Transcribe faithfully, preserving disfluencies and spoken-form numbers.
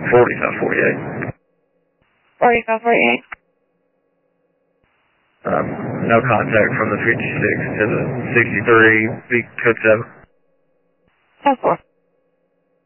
forty, South forty-eight. forty, South forty-eight. Um, no contact from the fifty-six to the sixty-three, code seven. ten four.